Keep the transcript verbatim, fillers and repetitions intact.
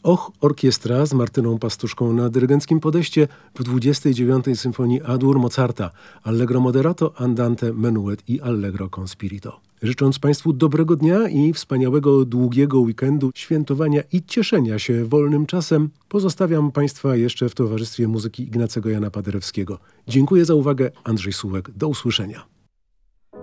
Och Orkiestra z Martyną Pastuszką na dyrygenckim podejście w dwudziestej dziewiątej Symfonii A-dur Mozarta, Allegro moderato, Andante, Menuet i Allegro con spirito. Życząc Państwu dobrego dnia i wspaniałego, długiego weekendu, świętowania i cieszenia się wolnym czasem, pozostawiam Państwa jeszcze w towarzystwie muzyki Ignacego Jana Paderewskiego. Dziękuję za uwagę. Andrzej Sułek. Do usłyszenia.